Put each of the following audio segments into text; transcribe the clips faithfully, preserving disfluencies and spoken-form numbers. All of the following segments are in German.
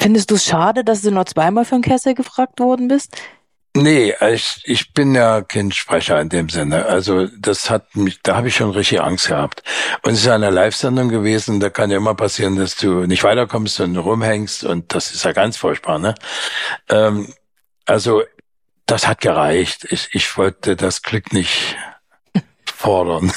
Findest du es schade, dass du nur zweimal für den Kessel gefragt worden bist? Nee, ich, ich bin ja kein Sprecher in dem Sinne. Also das hat mich, da habe ich schon richtig Angst gehabt. Und es ist ja eine Live-Sendung gewesen, da kann ja immer passieren, dass du nicht weiterkommst und rumhängst und das ist ja ganz furchtbar, ne? Ähm, also das hat gereicht. Ich, ich wollte das Glück nicht fordern.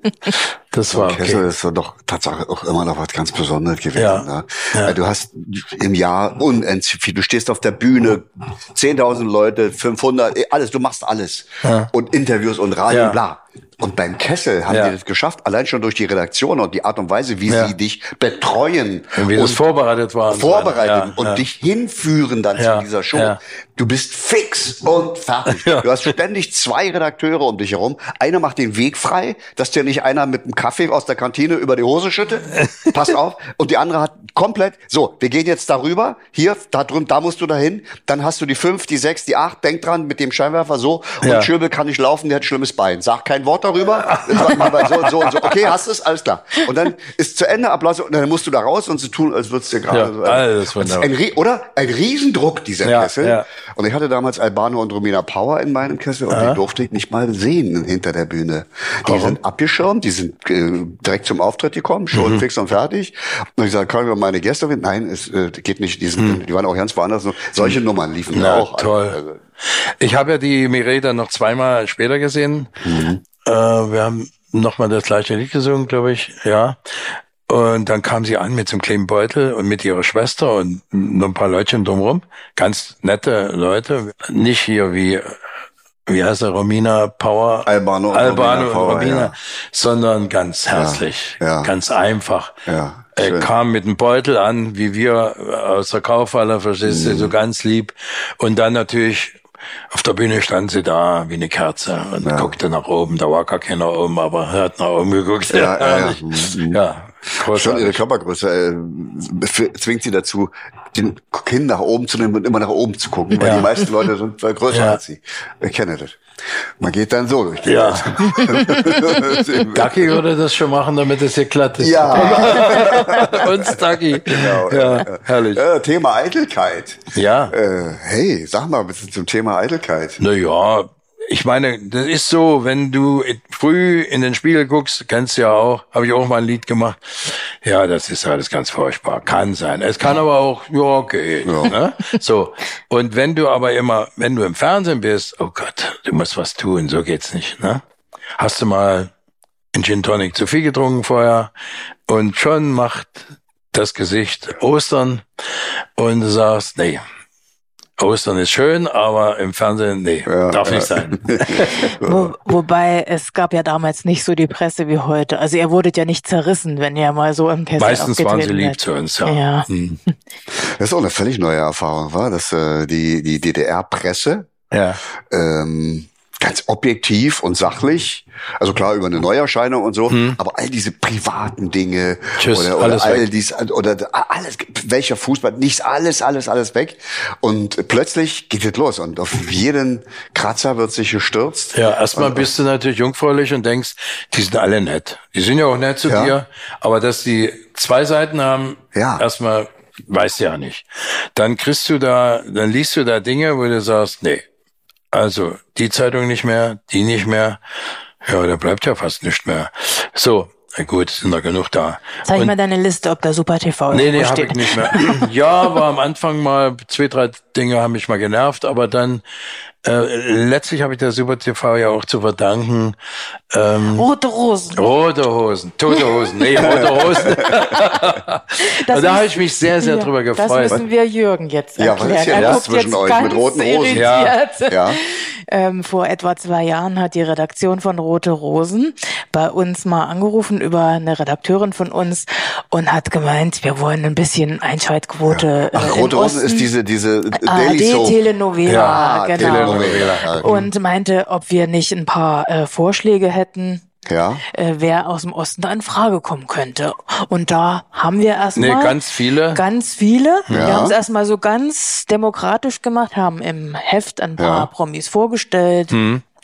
Das war okay. Kessel ist doch Tatsache auch immer noch was ganz Besonderes gewesen. Ja. Ne? Ja. Du hast im Jahr unendlich viel. Du stehst auf der Bühne, zehntausend Leute, fünfhundert, alles. Du machst alles. Ja. Und Interviews und Radio, ja. bla. Und beim Kessel haben ja. die das geschafft, allein schon durch die Redaktion und die Art und Weise, wie ja. sie dich betreuen. Und wie das vorbereitet war. Vorbereiten ja, und ja. dich hinführen dann ja. zu dieser Show. Ja. Du bist fix und fertig. Ja. Du hast ständig zwei Redakteure um dich herum. Einer macht den Weg frei, dass dir nicht einer mit einem Kaffee aus der Kantine über die Hose schüttet. Pass auf. Und die andere hat komplett, so, wir gehen jetzt darüber. Hier, da drüben, da musst du dahin. Dann hast du die fünf, die sechs, die acht. Denk dran, mit dem Scheinwerfer so. Und ja. Schöbel kann nicht laufen, der hat ein schlimmes Bein. Sag kein Wort darüber. Sag mal so und so und so. Okay, hast es? Alles klar. Und dann ist zu Ende, Applaus. Und dann musst du da raus und so tun, als würdest du dir gerade... Ja, so, alles wunderbar. Ein, oder? Ein Riesendruck, dieser ja, Kessel. Ja. Und ich hatte damals Albano und Romina Power in meinem Kessel und ja. die durfte ich nicht mal sehen hinter der Bühne. Die Warum? sind abgeschirmt, die sind äh, direkt zum Auftritt gekommen, schon mhm. fix und fertig. Und ich sage, können wir meine Gäste finden? Nein, es äh, geht nicht. Die, sind, mhm. die waren auch ganz woanders. Solche mhm. Nummern liefen ja, auch. Toll. Also, ich habe ja die Mireille dann noch zweimal später gesehen. Mhm. Äh, wir haben nochmal das gleiche Lied gesungen, glaube ich. Ja. Und dann kam sie an mit so einem kleinen Beutel und mit ihrer Schwester und noch ein paar Leutchen drumherum. Ganz nette Leute. Nicht hier wie, wie heißt er, Romina Power? Albano, Albano Romina Power, und Romina. Ja. Sondern ganz herzlich. Ja, ja. Ganz einfach. Ja, er kam mit einem Beutel an, wie wir aus der Kaufhalle, verstehst du, mhm. so ganz lieb. Und dann natürlich, auf der Bühne stand sie da wie eine Kerze und ja. guckte nach oben. Da war gar keiner oben, aber er hat nach oben geguckt. Ja, ja, ja. Mhm. ja. Schon ihre Körpergröße äh, zwingt sie dazu, den Kinn nach oben zu nehmen und immer nach oben zu gucken, weil ja. die meisten Leute sind größer ja. als sie. Ich kenne das. Man geht dann so durch die ja. Ducky würde das schon machen, damit es hier glatt ist. Ja. Und Ducky. Genau. Ja, herrlich. Äh, Thema Eitelkeit. Ja. Äh, hey, sag mal bitte zum Thema Eitelkeit. Na ja. Ich meine, das ist so, wenn du früh in den Spiegel guckst, kennst du ja auch, habe ich auch mal ein Lied gemacht. Ja, das ist alles ganz furchtbar. Kann sein. Es kann aber auch, ja, okay. Ja. Ne? So. Und wenn du aber immer, wenn du im Fernsehen bist, oh Gott, du musst was tun, so geht's nicht, ne? Hast du mal einen Gin Tonic zu viel getrunken vorher und schon macht das Gesicht Ostern und du sagst, nee. Ostern ist schön, aber im Fernsehen, nee, ja, darf ja. nicht sein. Wo, wobei, es gab ja damals nicht so die Presse wie heute. Also ihr wurdet ja nicht zerrissen, wenn ihr mal so im Kessel Meistens waren sie lieb hat. zu uns, ja. ja. Hm. Das ist auch eine völlig neue Erfahrung, war, dass äh, die die D D R-Presse ja. ähm, ganz objektiv und sachlich, also klar über eine Neuerscheinung und so, hm. aber all diese privaten Dinge Tschüss, oder, oder alles all weg. dies oder alles, welcher Fußball, nichts, alles, alles, alles weg und plötzlich geht es los und auf jeden Kratzer wird sich gestürzt. Ja, erstmal bist du natürlich jungfräulich und denkst, die sind alle nett. Die sind ja auch nett zu ja. dir, aber dass die zwei Seiten haben, ja. erstmal weißt du ja nicht. Dann kriegst du da, dann liest du da Dinge, wo du sagst, nee, also die Zeitung nicht mehr, die nicht mehr. Ja, da bleibt ja fast nichts mehr. So, gut, sind da genug da. Zeig und, mal deine Liste, ob da Super T V Nee, nee, hab ich nicht mehr. Ja, war am Anfang mal, zwei, drei Dinge haben mich mal genervt, aber dann äh, letztlich habe ich der Super T V ja auch zu verdanken. Ähm, rote Rosen. Rote Hosen, tote Hosen, nee, rote Hosen. Und da habe ich mich sehr, sehr ja, drüber gefreut. Das müssen wir Jürgen jetzt erklären. Ja, was ist ja das zwischen euch mit roten Rosen? Ja. ja. Ähm, vor etwa zwei Jahren hat die Redaktion von Rote Rosen bei uns mal angerufen über eine Redakteurin von uns und hat gemeint, wir wollen ein bisschen Einschaltquote. Ja. Ach, äh, Rote Rosen ist diese diese Daily Soap. Telenovela, ja, genau. Telenovela. Und meinte, ob wir nicht ein paar äh, Vorschläge hätten. Ja. Äh, wer aus dem Osten da in Frage kommen könnte. Und da haben wir erstmal... Nee, ganz viele. Ganz viele. Ja. Wir haben es erstmal so ganz demokratisch gemacht, haben im Heft ein paar ja. Promis vorgestellt. Hm.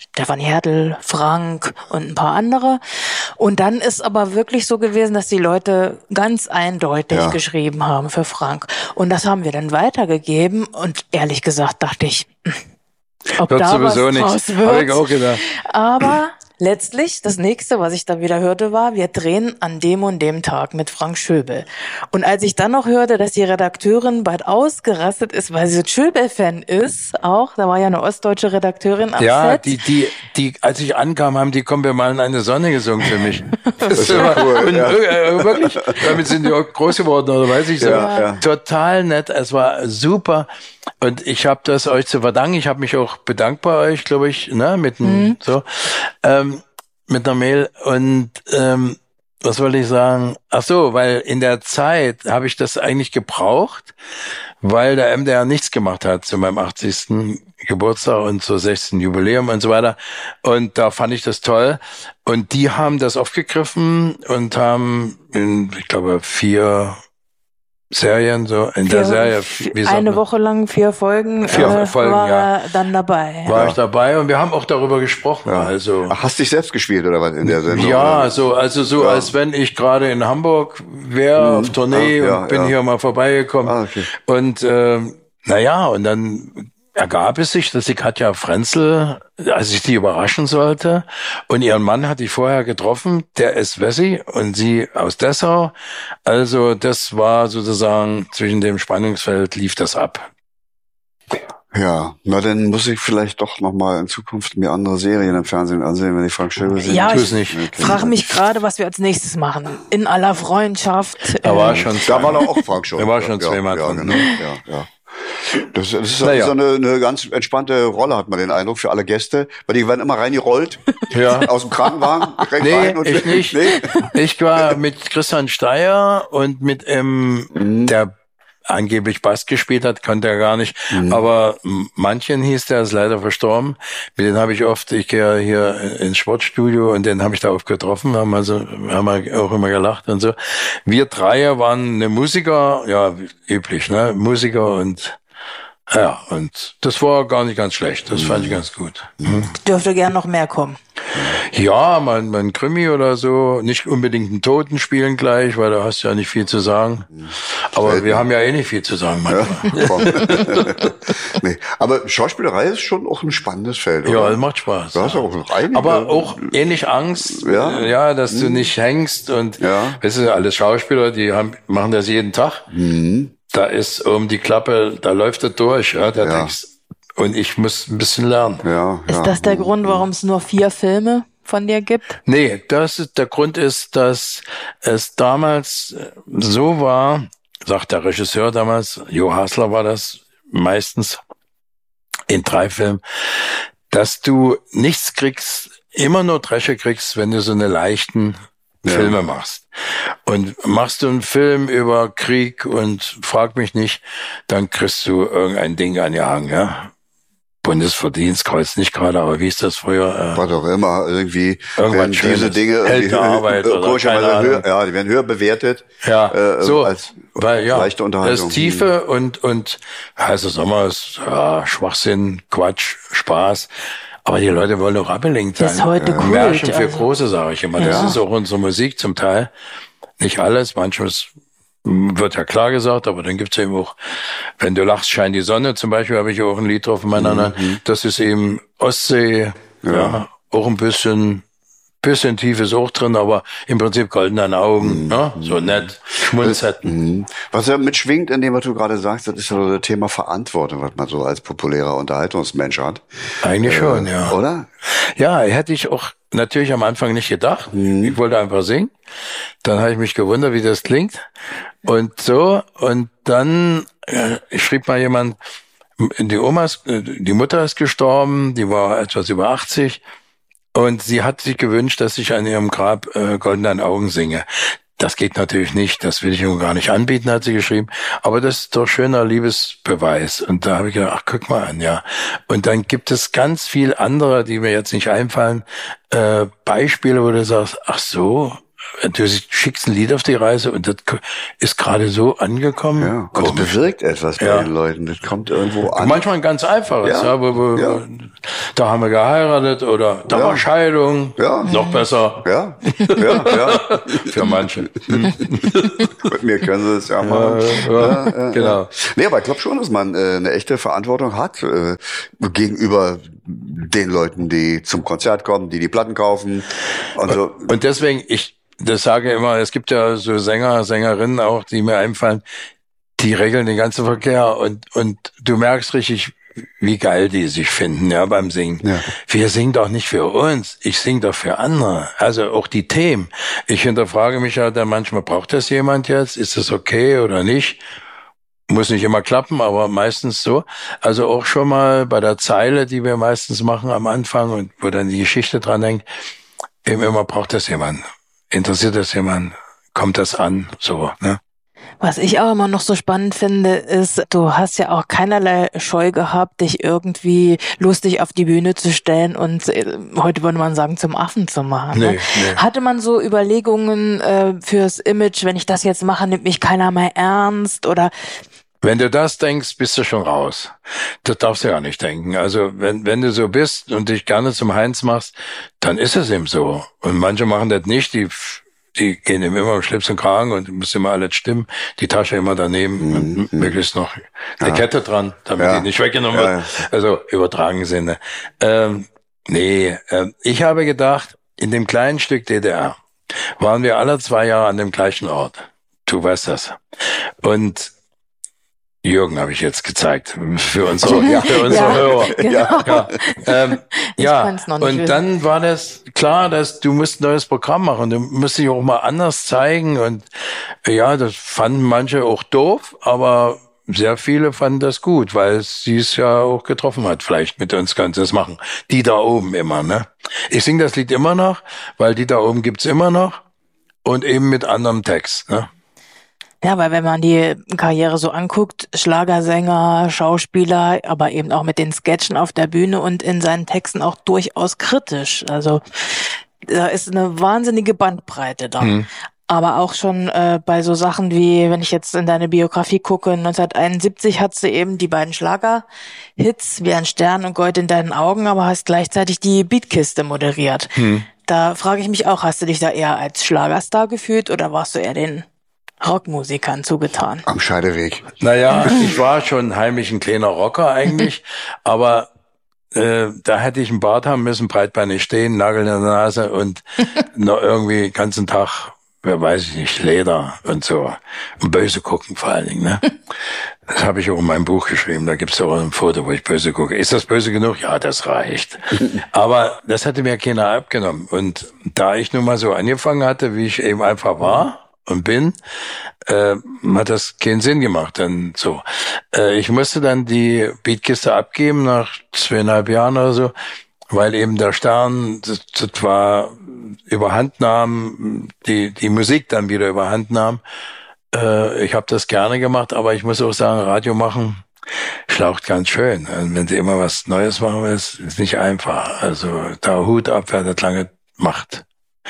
Stefan Hertel, Frank und ein paar andere. Und dann ist aber wirklich so gewesen, dass die Leute ganz eindeutig ja. geschrieben haben für Frank. Und das haben wir dann weitergegeben. Und ehrlich gesagt dachte ich, ob Wird da sowieso was draus nichts. wird. Hab ich auch gedacht. Aber letztlich, das nächste, was ich dann wieder hörte, war, wir drehen an dem und dem Tag mit Frank Schöbel. Und als ich dann noch hörte, dass die Redakteurin bald ausgerastet ist, weil sie so Schöbel-Fan ist, auch, da war ja eine ostdeuche Redakteurin am ja, Set. die, die, die, als ich ankam, haben die Kommen wir mal in eine Sonne gesungen für mich. Das ist ja cool. Und, Ja. äh, wirklich, damit sind die auch groß geworden, oder weiß ich so. Ja, ja. Total nett, es war super. Und ich habe das euch zu verdanken. Ich habe mich auch bedankt bei euch, glaube ich, ne, mit einem, mhm. so, ähm, mit einer Mail. Und ähm, was wollte ich sagen? Ach so, weil in der Zeit habe ich das eigentlich gebraucht, weil der M D R nichts gemacht hat zu meinem achtzigsten Geburtstag und zur sechzehnten Jubiläum und so weiter. Und da fand ich das toll. Und die haben das aufgegriffen und haben in, ich glaube, vier Serien, so in vier, der Serie. Wie eine man? Woche lang, vier Folgen, vier äh, Folgen, war ja. er dann dabei. War ja. ich dabei und wir haben auch darüber gesprochen. Ja. Also Ach, hast dich selbst gespielt oder was in der Sendung? ja, so also so ja. als wenn ich gerade in Hamburg wäre mhm. auf Tournee ah, ja, und bin ja. hier mal vorbeigekommen. Ah, okay. Und äh, naja, und dann ergab es sich, dass die Katja Frenzel, als ich die überraschen sollte, und ihren Mann hatte ich vorher getroffen, der ist Wessi und sie aus Dessau. Also das war sozusagen, zwischen dem Spannungsfeld lief das ab. Ja, na dann muss ich vielleicht doch nochmal in Zukunft mir andere Serien im Fernsehen ansehen, wenn ich Frank Schöbel sehe. Ja, ich nicht. frage mich gerade, was wir als nächstes machen. In aller Freundschaft. Da war schon, da war doch auch Frank schon. Da war schon zweimal ja, drin. Ja, genau. ja, ja. Das, das ist naja. so eine, eine ganz entspannte Rolle, hat man den Eindruck, für alle Gäste, weil die werden immer reingerollt, ja. aus dem Krankenwagen. Nee, rein und ich nicht. Nee. Ich war mit Christian Steyer und mit ähm, mhm. der angeblich Bass gespielt hat, konnte er gar nicht. Mhm. Aber manchen hieß der, ist leider verstorben. Mit denen habe ich oft, ich gehe hier ins Sportstudio und den habe ich da oft getroffen, haben also haben wir auch immer gelacht und so. Wir drei waren eine Musiker, ja, üblich, ne? Musiker und ja, und das war gar nicht ganz schlecht. Das fand ich ganz gut. Mhm. Dürfte gern noch mehr kommen. Ja, mein, mein Krimi oder so, nicht unbedingt einen Toten spielen gleich, weil da hast du ja nicht viel zu sagen. Aber Selten. Wir haben ja eh nicht viel zu sagen manchmal. Ja, nee, aber Schauspielerei ist schon auch ein spannendes Feld, oder? Ja, es macht Spaß. Du hast auch einige. Aber auch ähnlich Angst, ja, ja dass mhm. du nicht hängst und, ja. weißt du, alle Schauspieler, die haben, machen das jeden Tag. Mhm. Da ist um die Klappe, da läuft er durch, ja, der ja. Text. Und ich muss ein bisschen lernen. Ja, ist ja. das der Grund, warum es nur vier Filme von dir gibt? Nee, das ist, der Grund ist, dass es damals so war, sagt der Regisseur damals, Jo Hasler war das meistens in drei Filmen, dass du nichts kriegst, immer nur Dresche kriegst, wenn du so eine leichten ja. Filme machst. Und machst du einen Film über Krieg und frag mich nicht, dann kriegst du irgendein Ding angehangen, ja. Bundesverdienstkreuz nicht gerade, aber wie ist das früher? Äh, War doch immer irgendwie, wenn diese Dinge Arbeit oder keine höher, ja, die werden höher bewertet. Ja, äh, so, als weil, ja, leichte Unterhaltung. Das Tiefe und, und, heißer Sommer ist, ja, Schwachsinn, Quatsch, Spaß. Aber die Leute wollen auch abgelenkt sein. Das ist heute cool. Märchen für also. Große, sage ich immer. Ja. Das ist auch unsere Musik zum Teil. Nicht alles, manches wird ja klar gesagt, aber dann gibt's eben auch, wenn du lachst, scheint die Sonne, zum Beispiel habe ich auch ein Lied drauf in meiner Hand. Mhm. Das ist eben Ostsee, ja. ja, auch ein bisschen, bisschen tief ist auch drin, aber im Prinzip goldenen Augen, mhm. ne? So nett, schmunzeln. Mhm. Was ja mitschwingt in dem, was du gerade sagst, das ist ja das Thema Verantwortung, was man so als populärer Unterhaltungsmensch hat. Eigentlich äh, schon, ja. Oder? Ja, hätte ich auch natürlich am Anfang nicht gedacht. Mhm. Ich wollte einfach singen. Dann habe ich mich gewundert, wie das klingt. Und so, und dann äh, schrieb mal jemand, die Oma ist, die Mutter ist gestorben, die war etwas über achtzig und sie hat sich gewünscht, dass ich an ihrem Grab äh, Goldenen Augen singe. Das geht natürlich nicht, das will ich ihr gar nicht anbieten, hat sie geschrieben. Aber das ist doch schöner Liebesbeweis. Und da habe ich gedacht, ach, guck mal an, ja. Und dann gibt es ganz viel andere, die mir jetzt nicht einfallen, äh, Beispiele, wo du sagst, ach so, du schickst ein Lied auf die Reise und das ist gerade so angekommen. Ja, und das bewirkt etwas bei ja. den Leuten. Das kommt irgendwo an. Manchmal ein ganz einfaches. Ja. Ja, wo, wo, ja. Da haben wir geheiratet oder da ja. war Scheidung. Ja. Noch besser. Ja, ja, ja. Für manche. Mit mir können sie es ja machen. Ja, ja, ja, ja, genau. Nee, aber ich glaube schon, dass man äh, eine echte Verantwortung hat äh, gegenüber den Leuten, die zum Konzert kommen, die die Platten kaufen. Und, so. und deswegen, ich das sage immer, es gibt ja so Sänger, Sängerinnen auch, die mir einfallen, die regeln den ganzen Verkehr und und du merkst richtig, wie geil die sich finden, ja, beim Singen. Ja. Wir singen doch nicht für uns, ich singe doch für andere. Also auch die Themen. Ich hinterfrage mich ja dann manchmal, braucht das jemand jetzt? Ist das okay oder nicht? Muss nicht immer klappen, aber meistens so. Also auch schon mal bei der Zeile, die wir meistens machen am Anfang und wo dann die Geschichte dran hängt, eben immer braucht das jemand. Interessiert das jemand? Kommt das an? So, ne? Was ich auch immer noch so spannend finde, ist, du hast ja auch keinerlei Scheu gehabt, dich irgendwie lustig auf die Bühne zu stellen und äh, heute würde man sagen, zum Affen zu machen. Ne? Nee, nee. Hatte man so Überlegungen äh, fürs Image, wenn ich das jetzt mache, nimmt mich keiner mehr ernst oder... Wenn du das denkst, bist du schon raus. Das darfst du ja nicht denken. Also wenn wenn du so bist und dich gerne zum Heinz machst, dann ist es eben so. Und manche machen das nicht, die die gehen eben immer im Schlips und Kragen und muss immer alles stimmen, die Tasche immer daneben mhm. und möglichst noch eine ja. Kette dran, damit ja. die nicht weggenommen wird. Ja, ja. Also übertragen Sinne. Ähm, nee, äh, ich habe gedacht, in dem kleinen Stück D D R waren wir alle zwei Jahre an dem gleichen Ort. Du weißt das. Und Jürgen habe ich jetzt gezeigt für unsere, ja, für unsere ja, Hörer. Genau. Ja, ja. Ähm, ja. und wissen. Dann war das klar, dass du musst ein neues Programm machen. Du musst dich auch mal anders zeigen und ja, das fanden manche auch doof, aber sehr viele fanden das gut, weil sie es ja auch getroffen hat. Vielleicht mit uns kannst du das machen. Die da oben immer, ne? Ich singe das Lied immer noch, weil die da oben gibt's immer noch und eben mit anderem Text, ne? Ja, weil wenn man die Karriere so anguckt, Schlagersänger, Schauspieler, aber eben auch mit den Sketchen auf der Bühne und in seinen Texten auch durchaus kritisch. Also da ist eine wahnsinnige Bandbreite da. Mhm. Aber auch schon äh, bei so Sachen wie, wenn ich jetzt in deine Biografie gucke, neunzehnhunderteinundsiebzig hat sie eben die beiden Schlager-Hits wie ein Stern und Gold in deinen Augen, aber hast gleichzeitig die Beatkiste moderiert. Mhm. Da frage ich mich auch, hast du dich da eher als Schlagerstar gefühlt oder warst du eher den Rockmusikern zugetan? Am Scheideweg. Naja, ich war schon heimlich ein kleiner Rocker eigentlich, aber äh, da hätte ich einen Bart haben müssen, breitbeinig stehen, Nagel in der Nase und noch irgendwie den ganzen Tag, wer weiß ich nicht, Leder und so. Und böse gucken vor allen Dingen, ne? Das habe ich auch in meinem Buch geschrieben, da gibt's auch ein Foto, wo ich böse gucke. Ist das böse genug? Ja, das reicht. Aber das hatte mir keiner abgenommen. Und da ich nun mal so angefangen hatte, wie ich eben einfach war, und bin, äh, hat das keinen Sinn gemacht. Dann so. Äh, ich musste dann die Beatkiste abgeben nach zweieinhalb Jahren oder so, weil eben der Stern, das, das war überhand nahm, die die Musik dann wieder überhand nahm. Äh, ich habe das gerne gemacht, aber ich muss auch sagen, Radio machen schlaucht ganz schön. Also wenn du immer was Neues machen willst, ist nicht einfach. Also da Hut ab, wer das lange macht.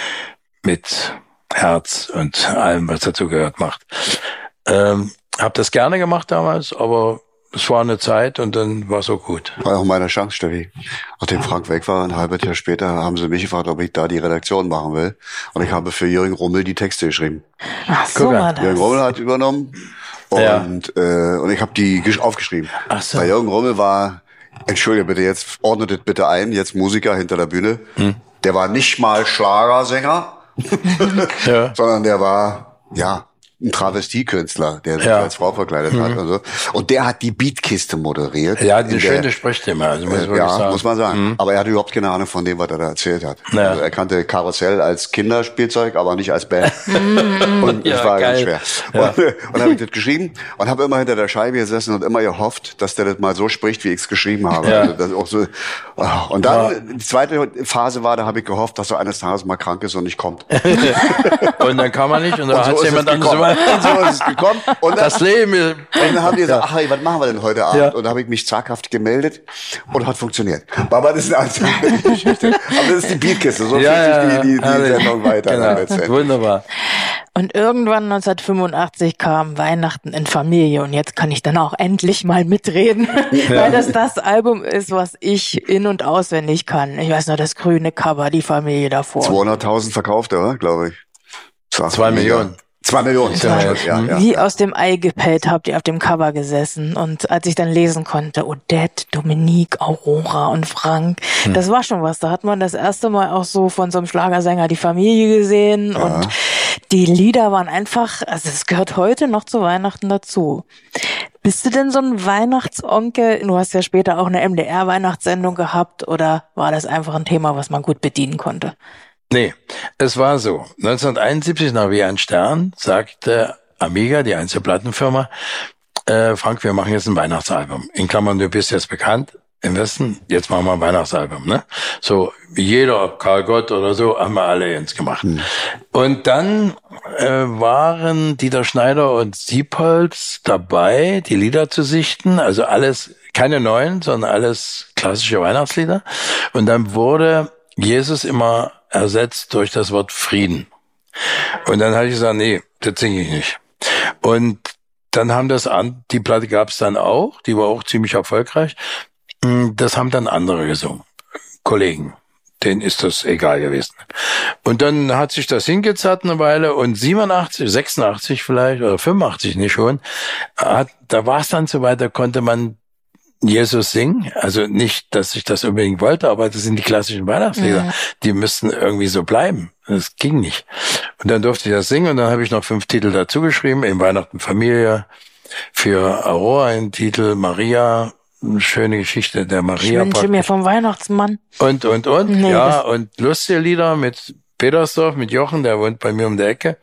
Mit Herz und allem, was dazu gehört, macht. Ähm, hab das gerne gemacht damals, aber es war eine Zeit und dann war es so gut. War auch meine Chance, Steffi. Nachdem Frank weg war, ein halbes Jahr später, haben sie mich gefragt, ob ich da die Redaktion machen will. Und ich habe für Jürgen Rummel die Texte geschrieben. Ach so, war das. Jürgen Rummel hat übernommen und, ja. äh, und ich habe die aufgeschrieben. Ach so. Bei Jürgen Rummel war, entschuldige bitte, jetzt ordnet es bitte ein, jetzt Musiker hinter der Bühne. Hm. Der war nicht mal Schlagersänger. Ja. Sondern der war, ja, ein Travestiekünstler, der sich ja. als Frau verkleidet mhm. hat und so. Und der hat die Beatkiste moderiert. Ja, eine schöne Sprechstimme, also muss äh, ja, sagen. muss man sagen. Mhm. Aber er hatte überhaupt keine Ahnung von dem, was er da erzählt hat. Ja. Also er kannte Karussell als Kinderspielzeug, aber nicht als Band. Und das ja, war geil. ganz schwer. Ja. Und, und dann habe ich das geschrieben und habe immer hinter der Scheibe gesessen und immer gehofft, dass der das mal so spricht, wie ich es geschrieben habe. Ja. Also das auch so. Und dann, ja. die zweite Phase war, da habe ich gehofft, dass er eines Tages mal krank ist und nicht kommt. Und dann kam er nicht und dann hat so jemand dann so Und so ist es gekommen. Und dann, das Leben. Und dann haben die gesagt, ach, hey, was machen wir denn heute Abend? Ja. Und dann habe ich mich zaghaft gemeldet und hat funktioniert. Aber das ist eine andere Geschichte. Aber das ist die Beatkiste. So ja, fühlt sich die, die, die Sendung weiter. Genau. Wunderbar. Und irgendwann neunzehnhundertfünfundachtzig kam Weihnachten in Familie und jetzt kann ich dann auch endlich mal mitreden, ja. weil das das Album ist, was ich in- und auswendig kann. Ich weiß noch, das grüne Cover, die Familie davor. zweihunderttausend verkauft, oder? Glaube ich. Zwei, Zwei Millionen. Zwei Millionen. Ja, ja, ja, Wie ja. aus dem Ei gepellt habt ihr auf dem Cover gesessen. Und als ich dann lesen konnte, Odette, Dominique, Aurora und Frank, hm. das war schon was. Da hat man das erste Mal auch so von so einem Schlagersänger die Familie gesehen. Ja. Und die Lieder waren einfach, also es gehört heute noch zu Weihnachten dazu. Bist du denn so ein Weihnachtsonkel? Du hast ja später auch eine M D R-Weihnachtssendung gehabt. Oder war das einfach ein Thema, was man gut bedienen konnte? Nee, es war so. neunzehnhunderteinundsiebzig nach Wie ein Stern sagte Amiga, die Einzelplattenfirma, äh, Frank, wir machen jetzt ein Weihnachtsalbum. In Klammern, du bist jetzt bekannt im Westen, jetzt machen wir ein Weihnachtsalbum, ne? So, jeder, Karl Gott oder so, haben wir alle jetzt gemacht. Hm. Und dann äh, waren Dieter Schneider und Siepholz dabei, die Lieder zu sichten, also alles, keine neuen, sondern alles klassische Weihnachtslieder. Und dann wurde Jesus immer ersetzt durch das Wort Frieden. Und dann habe ich gesagt, nee, das singe ich nicht. Und dann haben das an, die Platte gab es dann auch, die war auch ziemlich erfolgreich. Das haben dann andere gesungen, Kollegen. Denen ist das egal gewesen. Und dann hat sich das hingezerrt eine Weile und siebenundachtzig, sechsundachtzig vielleicht oder fünfundachtzig nicht schon, hat, da war es dann so weit, da konnte man Jesus singen, also nicht, dass ich das unbedingt wollte, aber das sind die klassischen Weihnachtslieder, ja. Die müssten irgendwie so bleiben. Das ging nicht. Und dann durfte ich das singen und dann habe ich noch fünf Titel dazu geschrieben, in Weihnachten Familie, für Aurora ein Titel, Maria, eine schöne Geschichte der Maria. Ich wünsche mir vom Weihnachtsmann. Und, und, und, nee, ja, und lustige Lieder mit Petersdorf, mit Jochen, der wohnt bei mir um der Ecke.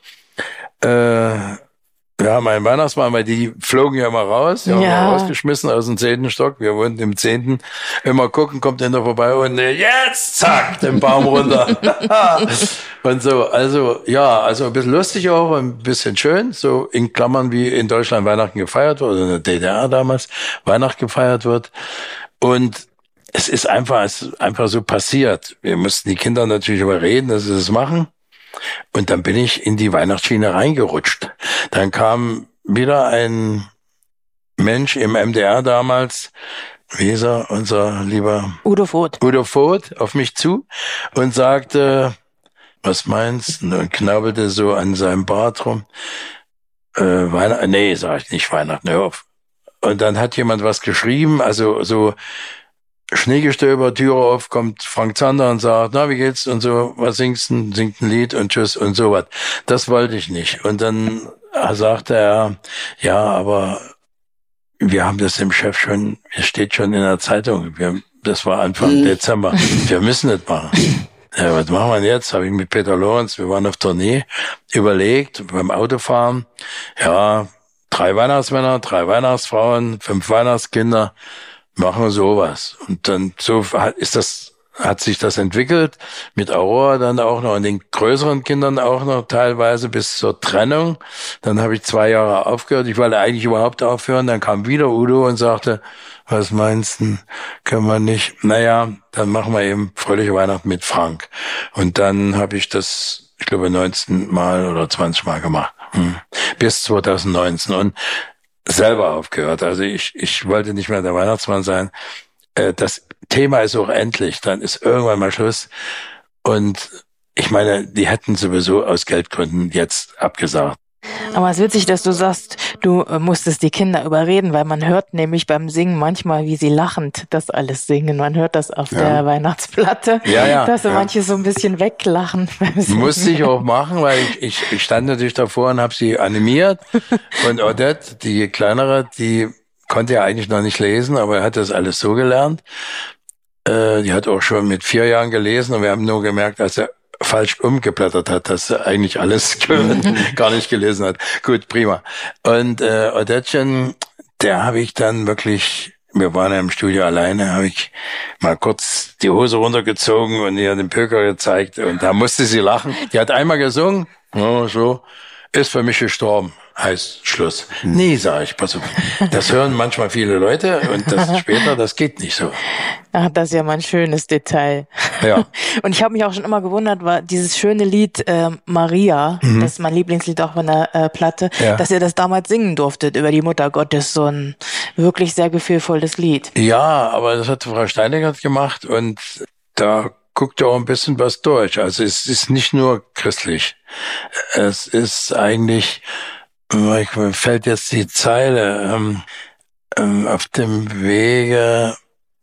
Äh, Wir haben einen Weihnachtsmann, weil die flogen ja immer raus, die haben ja rausgeschmissen aus dem zehnten Stock. Wir wohnten im zehnten Immer gucken, kommt einer vorbei und jetzt, zack, den Baum runter. Und so, also, ja, also ein bisschen lustig auch, ein bisschen schön, so in Klammern wie in Deutschland Weihnachten gefeiert wird, oder in der D D R damals Weihnachten gefeiert wird. Und es ist einfach, es ist einfach so passiert. Wir mussten die Kinder natürlich überreden, dass sie das machen. Und dann bin ich in die Weihnachtsschiene reingerutscht. Dann kam wieder ein Mensch im M D R damals, wie ist er, unser lieber Udo Voth. Udo Voth, auf mich zu und sagte, was meinst du? Und knabbelte so an seinem Bart rum. Äh, Weihnachten, nee, sag ich nicht, Weihnachten, hör auf. Und dann hat jemand was geschrieben, also so Schneegestöber, Türe auf, kommt Frank Zander und sagt, na, wie geht's? Und so, was singst du? Singt ein Lied und tschüss und sowas. Das wollte ich nicht. Und dann sagte er, ja, aber wir haben das dem Chef schon, es steht schon in der Zeitung. Wir, das war Anfang Dezember. Wir müssen das machen. Ja, was machen wir jetzt? Habe ich mit Peter Lorenz, wir waren auf Tournee, überlegt, beim Autofahren, ja, drei Weihnachtsmänner, drei Weihnachtsfrauen, fünf Weihnachtskinder, machen wir sowas. Und dann so ist das, hat sich das entwickelt, mit Aurora dann auch noch und den größeren Kindern auch noch teilweise bis zur Trennung. Dann habe ich zwei Jahre aufgehört. Ich wollte eigentlich überhaupt aufhören. Dann kam wieder Udo und sagte, was meinst du, können wir nicht? Naja, dann machen wir eben Fröhliche Weihnachten mit Frank. Und dann habe ich das, ich glaube, neunzehn Mal oder zwanzig Mal gemacht. Hm. Bis zweitausendneunzehn. Und selber aufgehört. Also ich, ich wollte nicht mehr der Weihnachtsmann sein. Das Thema ist auch endlich. Dann ist irgendwann mal Schluss. Und ich meine, die hätten sowieso aus Geldgründen jetzt abgesagt. Aber es ist witzig, dass du sagst, du musstest die Kinder überreden, weil man hört nämlich beim Singen manchmal, wie sie lachend das alles singen. Man hört das auf ja. der Weihnachtsplatte, ja, ja, dass ja. manche so ein bisschen weglachen. Musste ich auch machen, weil ich, ich, ich stand natürlich davor und habe sie animiert. Und Odette, die kleinere, die konnte ja eigentlich noch nicht lesen, aber hat das alles so gelernt. Äh, die hat auch schon mit vier Jahren gelesen und wir haben nur gemerkt, als er falsch umgeblättert hat, dass er eigentlich alles gar nicht gelesen hat. Gut, prima. Und äh, Odettchen, der habe ich dann wirklich, wir waren ja im Studio alleine, habe ich mal kurz die Hose runtergezogen und ihr den Pöker gezeigt und da musste sie lachen. Die hat einmal gesungen, oh, so, ist für mich gestorben. heißt Schluss. Hm. Nee, sag ich, pass auf. Das hören manchmal viele Leute und das später, das geht nicht so. Ach, das ist ja mal ein schönes Detail. Ja. Und ich habe mich auch schon immer gewundert, war dieses schöne Lied äh, Maria, mhm. das ist mein Lieblingslied auch von der äh, Platte, ja. dass ihr das damals singen durftet über die Mutter Gottes, so ein wirklich sehr gefühlvolles Lied. Ja, aber das hat Frau Steinegert gemacht und da guckt ja auch ein bisschen was durch. Also es ist nicht nur christlich. Es ist eigentlich, mir fällt jetzt die Zeile, ähm, ähm, auf dem Wege,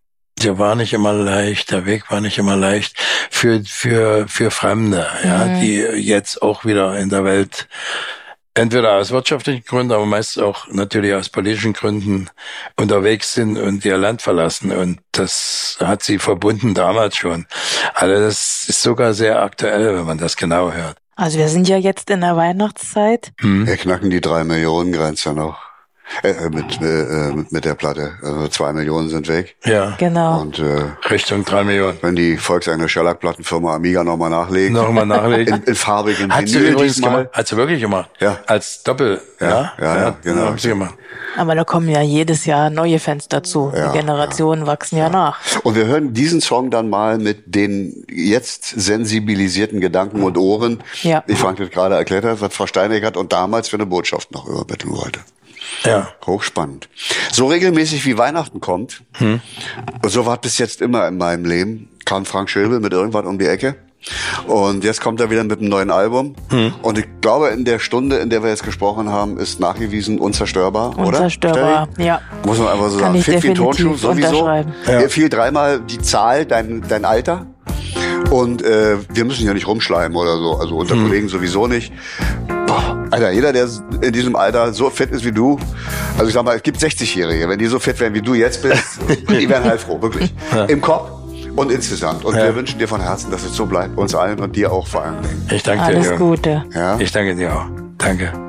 der war nicht immer leicht, der Weg war nicht immer leicht für für für Fremde, ja, mhm. die jetzt auch wieder in der Welt entweder aus wirtschaftlichen Gründen, aber meist auch natürlich aus politischen Gründen unterwegs sind und ihr Land verlassen. Und das hat sie verbunden damals schon. Also das ist sogar sehr aktuell, wenn man das genau hört. Also wir sind ja jetzt in der Weihnachtszeit. Hm. Wir knacken die drei Millionen Grenze noch. Äh, mit, äh, mit, mit der Platte. Also zwei Millionen sind weg. Ja. Genau. Und, äh, Richtung drei Millionen. Wenn die volkseigene Schellackplattenfirma Amiga nochmal nachlegt. Nochmal nachlegen. In, in farbigen Hat sie übrigens gemacht. Hat sie wirklich gemacht. Ja. Als Doppel. Ja, ja, ja, ja genau. Hat sie gemacht. Aber da kommen ja jedes Jahr neue Fans dazu. Ja, die Generationen ja. wachsen ja, ja nach. Und wir hören diesen Song dann mal mit den jetzt sensibilisierten Gedanken und Ohren. Ja. Wie Frank das gerade erklärt hat, was Frau Steinegert und damals für eine Botschaft noch übermitteln wollte. Ja. Hochspannend. So regelmäßig wie Weihnachten kommt, hm. so war es bis jetzt immer in meinem Leben, kam Frank Schöbel mit irgendwas um die Ecke. Und jetzt kommt er wieder mit einem neuen Album. Hm. Und ich glaube, in der Stunde, in der wir jetzt gesprochen haben, ist nachgewiesen unzerstörbar, oder? Unzerstörbar, ja. Muss man einfach so Kann sagen. Fit wie Tonschuh, sowieso. Ja. Mir fiel dreimal die Zahl, dein, dein Alter. Und äh, wir müssen ja nicht rumschleimen oder so, also unter hm. Kollegen sowieso nicht. Boah, Alter, jeder, der in diesem Alter so fit ist wie du, also ich sag mal, es gibt sechzigjährige, wenn die so fit wären, wie du jetzt bist, die wären heilfroh, wirklich. Ja. Im Kopf und insgesamt. Und ja. wir wünschen dir von Herzen, dass es so bleibt, uns allen und dir auch vor allem. Ich danke Alles dir. Alles Gute. Ja? Ich danke dir auch. Danke.